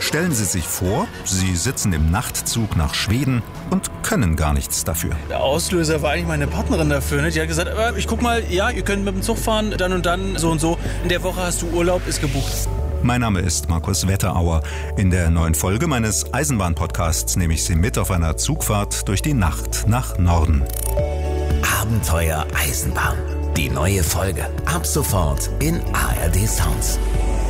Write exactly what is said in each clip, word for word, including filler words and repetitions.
Stellen Sie sich vor, Sie sitzen im Nachtzug nach Schweden und können gar nichts dafür. Der Auslöser war eigentlich meine Partnerin dafür. Ne? Die hat gesagt, ich guck mal, ja, ihr könnt mit dem Zug fahren, dann und dann, so und so. In der Woche hast du Urlaub, ist gebucht. Mein Name ist Markus Wetterauer. In der neuen Folge meines Eisenbahn-Podcasts nehme ich Sie mit auf einer Zugfahrt durch die Nacht nach Norden. Abenteuer Eisenbahn. Die neue Folge. Ab sofort in A R D Sounds.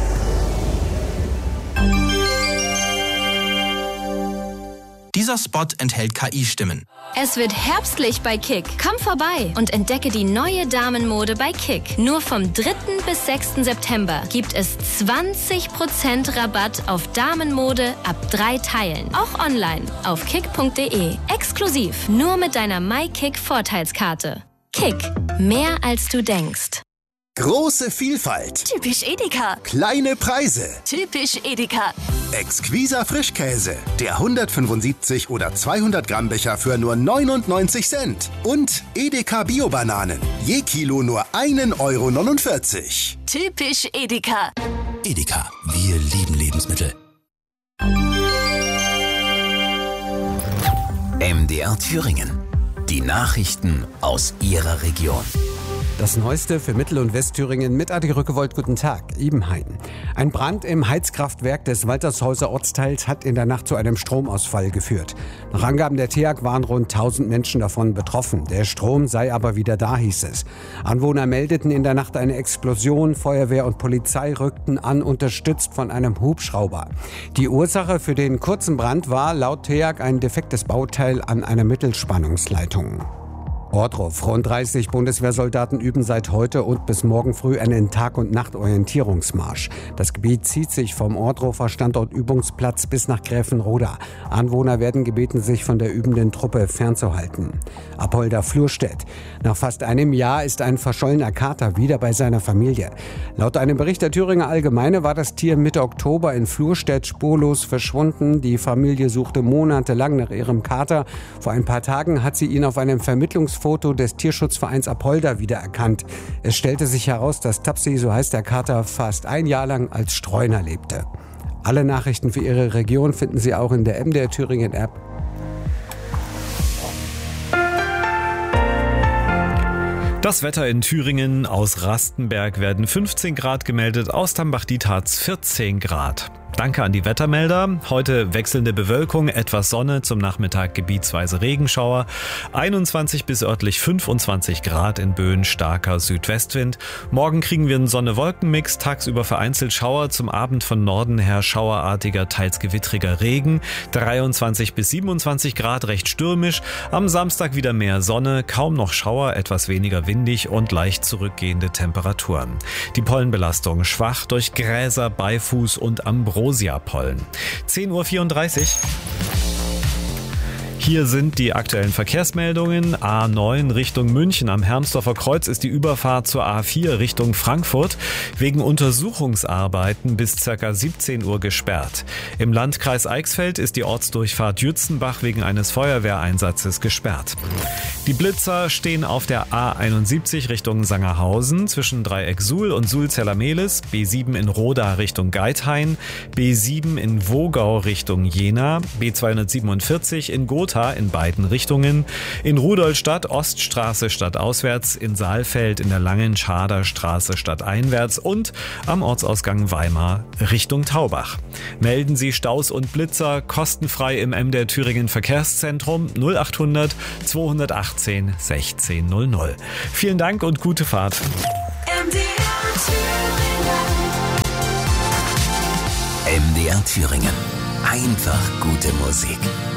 Dieser Spot enthält K I-Stimmen. Es wird herbstlich bei Kick. Komm vorbei und entdecke die neue Damenmode bei Kick. Nur vom dritten bis sechsten September gibt es zwanzig Prozent Rabatt auf Damenmode ab drei Teilen. Auch online auf kick punkt de. Exklusiv nur mit deiner MyKick-Vorteilskarte. Kick. Mehr als du denkst. Große Vielfalt. Typisch Edeka. Kleine Preise. Typisch Edeka. Exquiser Frischkäse. Der hundertfünfundsiebzig oder zweihundert Gramm Becher für nur neunundneunzig Cent. Und Edeka Bio-Bananen. Je Kilo nur ein Euro neunundvierzig. Typisch Edeka. Edeka. Wir lieben Lebensmittel. M D R Thüringen. Die Nachrichten aus Ihrer Region. Das Neueste für Mittel- und Westthüringen mit Adi Rückewold. Guten Tag. Ibenhain. Ein Brand im Heizkraftwerk des Waltershäuser Ortsteils hat in der Nacht zu einem Stromausfall geführt. Nach Angaben der T E A G waren rund tausend Menschen davon betroffen. Der Strom sei aber wieder da, hieß es. Anwohner meldeten in der Nacht eine Explosion. Feuerwehr und Polizei rückten an, unterstützt von einem Hubschrauber. Die Ursache für den kurzen Brand war laut T E A G ein defektes Bauteil an einer Mittelspannungsleitung. Ohrdruf. Rund dreißig Bundeswehrsoldaten üben seit heute und bis morgen früh einen Tag- und Nacht-Orientierungsmarsch. Das Gebiet zieht sich vom Ohrdruffer Standortübungsplatz bis nach Gräfenroda. Anwohner werden gebeten, sich von der übenden Truppe fernzuhalten. Apolda-Flurstedt. Nach fast einem Jahr ist ein verschollener Kater wieder bei seiner Familie. Laut einem Bericht der Thüringer Allgemeine war das Tier Mitte Oktober in Flurstedt spurlos verschwunden. Die Familie suchte monatelang nach ihrem Kater. Vor ein paar Tagen hat sie ihn auf einem Vermittlungsfoto des Tierschutzvereins Apolda wiedererkannt. Es stellte sich heraus, dass Tapsi, so heißt der Kater, fast ein Jahr lang als Streuner lebte. Alle Nachrichten für Ihre Region finden Sie auch in der M D R Thüringen App. Das Wetter in Thüringen. Aus Rastenberg werden fünfzehn Grad gemeldet, aus Tambach-Dietharz vierzehn Grad. Danke an die Wettermelder. Heute wechselnde Bewölkung, etwas Sonne, zum Nachmittag gebietsweise Regenschauer. einundzwanzig bis örtlich fünfundzwanzig Grad in Böen, starker Südwestwind. Morgen kriegen wir einen Sonne-Wolken-Mix, tagsüber vereinzelt Schauer, zum Abend von Norden her schauerartiger, teils gewittriger Regen. dreiundzwanzig bis siebenundzwanzig Grad, recht stürmisch. Am Samstag wieder mehr Sonne, kaum noch Schauer, etwas weniger windig und leicht zurückgehende Temperaturen. Die Pollenbelastung schwach durch Gräser, Beifuß und Ambrosia. Pollen. zehn Uhr vierunddreißig. Hier sind die aktuellen Verkehrsmeldungen. A neun Richtung München am Hermsdorfer Kreuz ist die Überfahrt zur A vier Richtung Frankfurt wegen Untersuchungsarbeiten bis ca. siebzehn Uhr gesperrt. Im Landkreis Eichsfeld ist die Ortsdurchfahrt Jützenbach wegen eines Feuerwehreinsatzes gesperrt. Die Blitzer stehen auf der A einundsiebzig Richtung Sangerhausen zwischen Dreieck Suhl und Suhl-Zellermehlis, B sieben in Roda Richtung Geithain, B sieben in Wogau Richtung Jena, B zweihundertsiebenundvierzig in Gotha in beiden Richtungen, in Rudolstadt Oststraße stadtauswärts, in Saalfeld in der Langen Schader Straße stadteinwärts und am Ortsausgang Weimar Richtung Taubach. Melden Sie Staus und Blitzer kostenfrei im M D R Thüringen Verkehrszentrum null achthundert zweihundertachtzehn sechzehn null null. Vielen Dank und gute Fahrt. M D R Thüringen. M D R Thüringen. Einfach gute Musik.